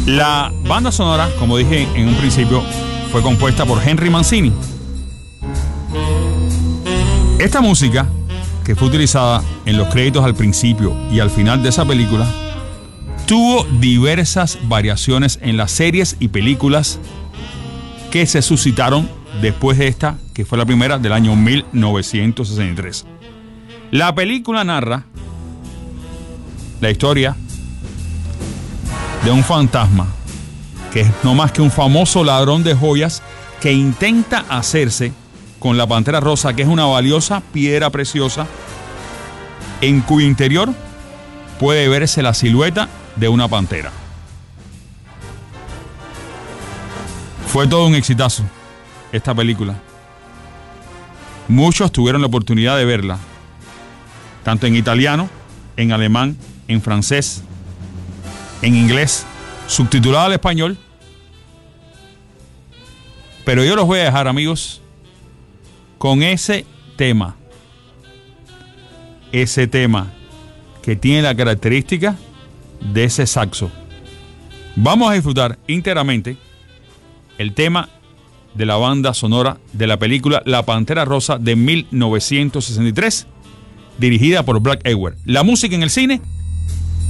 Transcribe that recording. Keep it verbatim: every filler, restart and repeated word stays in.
La banda sonora, como dije en un principio, fue compuesta por Henry Mancini. Esta música, que fue utilizada en los créditos al principio y al final de esa película, tuvo diversas variaciones en las series y películas que se suscitaron después de esta, que fue la primera del año mil novecientos sesenta y tres. La película narra la historia de un fantasma que es no más que un famoso ladrón de joyas que intenta hacerse con la Pantera Rosa, que es una valiosa piedra preciosa en cuyo interior puede verse la silueta de una pantera. Fue todo un exitazo esta película. Muchos tuvieron la oportunidad de verla, tanto en italiano, en alemán, en francés, en inglés, subtitulada al español. Pero yo los voy a dejar, amigos, con ese tema. Ese tema que tiene la característica de ese saxo. Vamos a disfrutar íntegramente el tema de la banda sonora de la película La Pantera Rosa de mil novecientos sesenta y tres, dirigida por Black Edward. La música en el cine